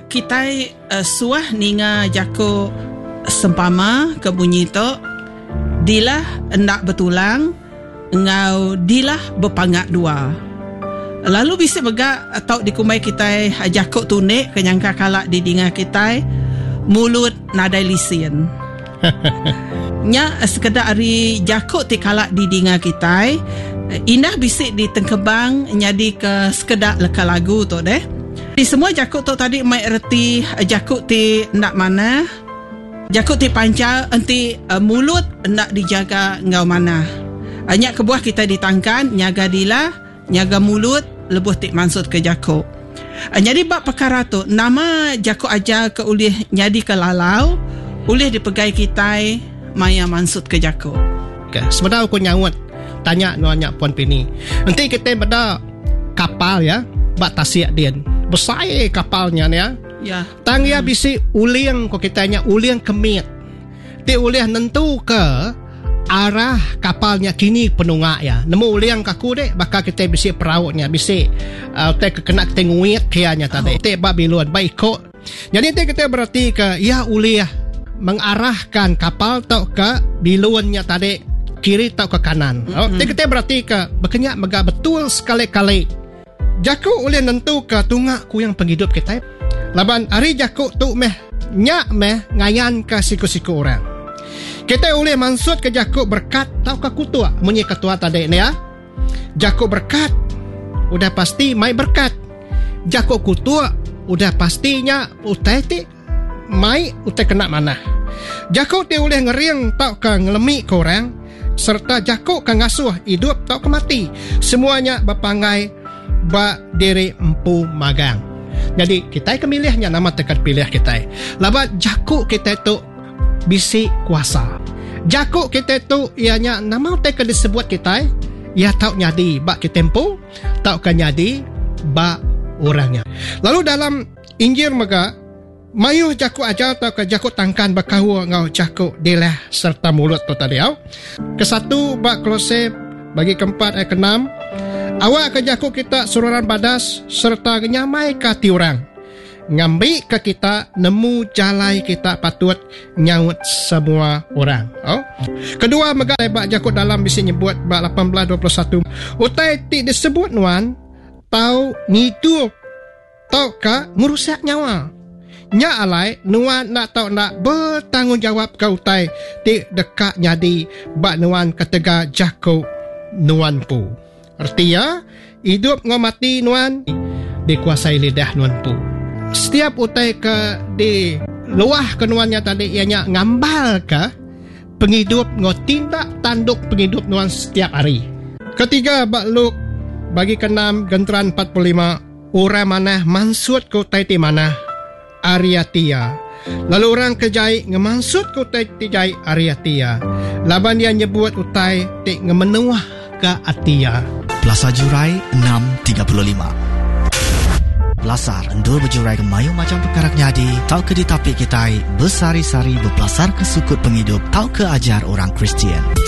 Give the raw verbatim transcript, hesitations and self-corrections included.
kita uh, suah ninga jako sempama ke bunyi tu dilah endak bertulang ngau dilah berpangat dua. Lalu bisa begak atau dikumai kita jako tunik kenyangka kalak di dinga kita mulut nadai lisin. Nya sekedar ari jako ti kalak di dinga kita indah bisik di tengkebang nyadi ke sekedar leka lagu tu deh. Di semua jakut tu tadi mai erti jakut ti nak mana, jakut ti panca enti uh, mulut nak dijaga ngau mana. Hanya kebuah kita ditangkan nyaga dila, nyaga mulut lebuh ti mansut ke jakut. Uh, jadi bab perkara tu nama jakut aja ke ulih nyadi ke lalau, ulih dipegai kita maya mansut ke jakut. Okay. Sebenarnya aku nyawut tanya nuanya Puan Pini. Nanti kita beda kapal ya, bak tasiak dia. Besar kapalnya ya. Ya. Tang ya bisi uliang ko kitanya uliang kemit. Ti uliang nentu ke arah kapalnya kini penungak ya. Nemu uliang kaku dek bakal kita bisi perautnya bisi uh, te kena kita nguit kianya tadi. Oh. Te ba biluan ba ikut. Jadi te kita berarti ke ya uliah mengarahkan kapal tau ke biluannya tadi kiri tau ke kanan. Mm-hmm. Oh, te kita berarti ke berkenyak mega betul sekali-kali. Jaku ulih nentu ke tungak ku yang penghidup kita. Laban hari jaku tu meh nyak meh ngayan ke siku-siku orang. Kita ulih mansut ke jaku berkat tau ke kutua. Munyi ketua tadi ni ya. Jaku berkat udah pasti mai berkat. Jaku kutua udah pastinya utai ti mai utai kena mana. Jaku ti ulih ngeriang tau ke ngelemi ke orang. Serta jaku ke ngasuh hidup tau ke mati. Semuanya berpangai ba diri empu magang. Jadi kita kemilihnya nama tekat pilih kita. Labat jaku kita tu bisi kuasa. Jaku kita tu ianya nama tekat disebut kita ya tau nyadi ba kita empu, tau kan nyadi ba orangnya. Lalu dalam Injil mega mayu jaku aja tau ke jaku tangkan bakahu ngau jaku dilah serta mulut tu tadi au. Kesatu ba Kolose bagi keempat ayat keenam. Awak ke jaku kita sururan badas serta nyamai ke tiurang. Ngambil ke kita nemu jalai kita patut nyaut semua orang. Oh. Kedua mega bak jaku dalam bisa nyebut bak lapan belas dua puluh satu. Utai ti disebut nuan tau ngidup tau ka merusak nyawa. Nya alai nuan nak tau nak bertanggungjawab ke utai ti dekat nyadi bak nuan ketega jaku nuan pu. Artinya, hidup ngau mati nuan dikuasai lidah nuan pu. Setiap utai ke di luah ke nuannya tadi ianya ngambal ke penghidup ngau tindak tanduk penghidup nuan setiap hari. Ketiga, bak Luk bagi keenam genteran empat puluh lima orang mana mansut ke utai ti mana Ariatia. Lalu orang kejai ngemansut ke utai ti jai Ariatia. Laban dia nyebut utai ti ngemenuah ke Atia. Plaza Jurai enam tiga puluh lima. Belasar endur berjurai ke mayu macam perkara nyadi. Tau ke ditapik kita besari-sari berbelasar ke sukut penghidup. Tau ke ajar orang Kristian.